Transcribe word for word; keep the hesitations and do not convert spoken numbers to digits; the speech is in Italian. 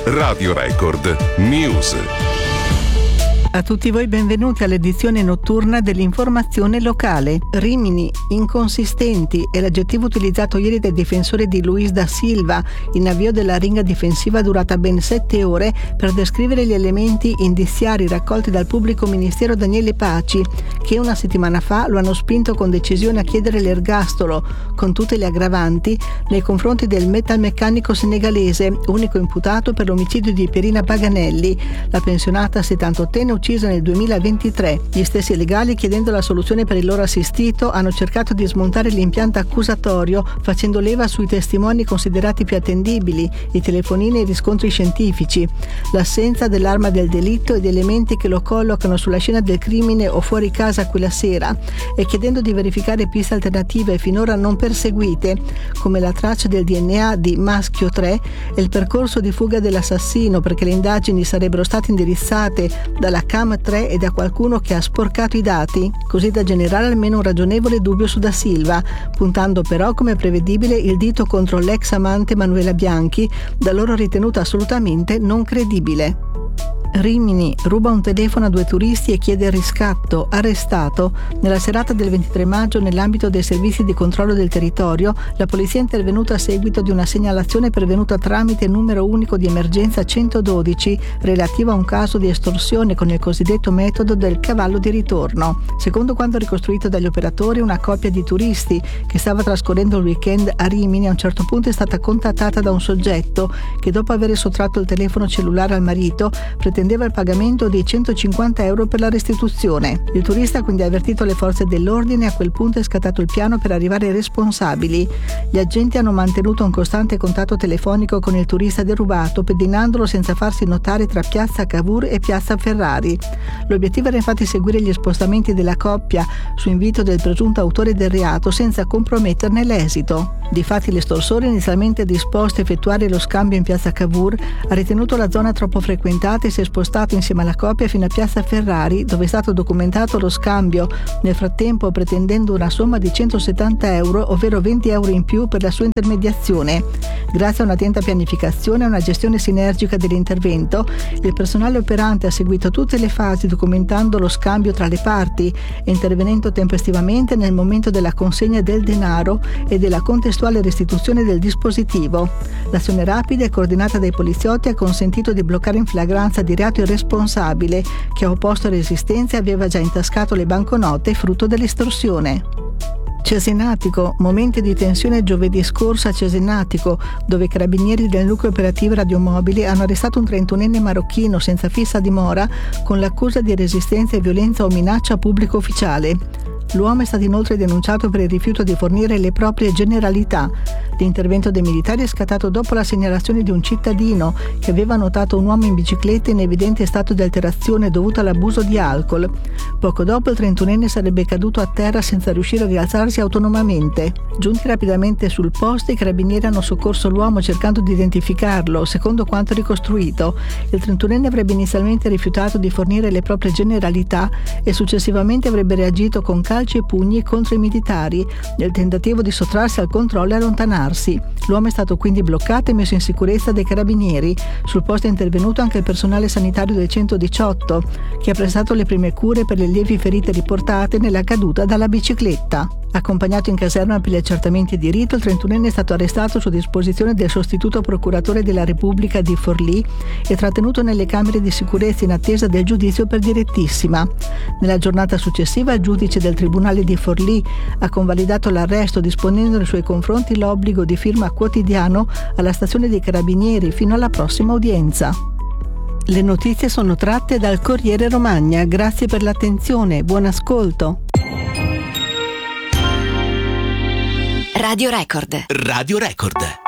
Radio Record News. A tutti voi benvenuti all'edizione notturna dell'informazione locale. Rimini, inconsistenti è l'aggettivo utilizzato ieri dai difensori di Luis da Silva in avvio della ringa difensiva durata ben sette ore per descrivere gli elementi indiziari raccolti dal pubblico ministero Daniele Paci, che una settimana fa lo hanno spinto con decisione a chiedere l'ergastolo, con tutte le aggravanti, nei confronti del metalmeccanico senegalese, unico imputato per l'omicidio di Pierina Paganelli, la pensionata settantottenne uccisa nel duemilaventitré. Gli stessi legali, chiedendo la soluzione per il loro assistito, hanno cercato di smontare l'impianto accusatorio facendo leva sui testimoni considerati più attendibili, i telefonini e i riscontri scientifici, l'assenza dell'arma del delitto e di elementi che lo collocano sulla scena del crimine o fuori casa quella sera, e chiedendo di verificare piste alternative finora non perseguite, come la traccia del D N A di Maschio tre e il percorso di fuga dell'assassino, perché le indagini sarebbero state indirizzate dalla Cam tre e da qualcuno che ha sporcato i dati, così da generare almeno un ragionevole dubbio su Da Silva, puntando però, come prevedibile, il dito contro l'ex amante Manuela Bianchi, da loro ritenuta assolutamente non credibile. Rimini, ruba un telefono a due turisti e chiede il riscatto, arrestato. Nella serata del ventitré maggio, nell'ambito dei servizi di controllo del territorio, la polizia è intervenuta a seguito di una segnalazione pervenuta tramite numero unico di emergenza centododici relativa a un caso di estorsione con il cosiddetto metodo del cavallo di ritorno. Secondo quanto ricostruito dagli operatori, una coppia di turisti che stava trascorrendo il weekend a Rimini a un certo punto è stata contattata da un soggetto che, dopo aver sottratto il telefono cellulare al marito, pretendeva il pagamento di centocinquanta euro per la restituzione. Il turista quindi ha avvertito le forze dell'ordine e a quel punto è scattato il piano per arrivare ai responsabili. Gli agenti hanno mantenuto un costante contatto telefonico con il turista derubato, pedinandolo senza farsi notare tra piazza Cavour e piazza Ferrari. L'obiettivo era infatti seguire gli spostamenti della coppia su invito del presunto autore del reato senza comprometterne l'esito. Difatti l'estorsore, inizialmente disposto a effettuare lo scambio in piazza Cavour, ha ritenuto la zona troppo frequentata e si è spostato insieme alla coppia fino a piazza Ferrari, dove è stato documentato lo scambio, nel frattempo pretendendo una somma di centosettanta euro, ovvero venti euro in più per la sua intermediazione. Grazie a un'attenta pianificazione e una gestione sinergica dell'intervento, il personale operante ha seguito tutte le fasi documentando lo scambio tra le parti e intervenendo tempestivamente nel momento della consegna del denaro e della contestuale restituzione del dispositivo. L'azione rapida e coordinata dai poliziotti ha consentito di bloccare in flagranza di reato il responsabile, che ha opposto resistenza e aveva già intascato le banconote frutto dell'estorsione. Cesenatico, momenti di tensione giovedì scorso a Cesenatico, dove i carabinieri del nucleo operativo radiomobili hanno arrestato un trentunenne marocchino senza fissa dimora con l'accusa di resistenza e violenza o minaccia a pubblico ufficiale. L'uomo è stato inoltre denunciato per il rifiuto di fornire le proprie generalità. L'intervento dei militari è scattato dopo la segnalazione di un cittadino che aveva notato un uomo in bicicletta in evidente stato di alterazione dovuto all'abuso di alcol. Poco dopo il trentunenne sarebbe caduto a terra senza riuscire a rialzarsi autonomamente. Giunti rapidamente sul posto, i carabinieri hanno soccorso l'uomo cercando di identificarlo. Secondo quanto ricostruito, il trentunenne avrebbe inizialmente rifiutato di fornire le proprie generalità e successivamente avrebbe reagito con calci e pugni contro i militari nel tentativo di sottrarsi al controllo e allontanarsi. L'uomo è stato quindi bloccato e messo in sicurezza dai carabinieri. Sul posto è intervenuto anche il personale sanitario del centodiciotto, che ha prestato le prime cure per le lievi ferite riportate nella caduta dalla bicicletta. Accompagnato in caserma per gli accertamenti di rito, il trentunenne è stato arrestato su disposizione del sostituto procuratore della Repubblica di Forlì e trattenuto nelle camere di sicurezza in attesa del giudizio per direttissima. Nella giornata successiva il giudice del Tribunale di Forlì ha convalidato l'arresto, disponendo nei suoi confronti l'obbligo di firma quotidiano alla stazione dei Carabinieri fino alla prossima udienza. Le notizie sono tratte dal Corriere Romagna. Grazie per l'attenzione, buon ascolto. Radio Record. Radio Record.